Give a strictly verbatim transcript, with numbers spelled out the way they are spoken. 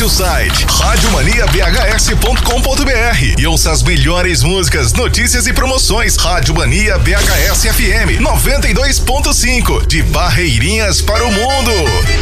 Acesse o site rádio mania b h s ponto com ponto b r e ouça as melhores músicas, notícias e promoções. Rádio Mania B H S F M noventa e dois ponto cinco, de Barreirinhas para o mundo.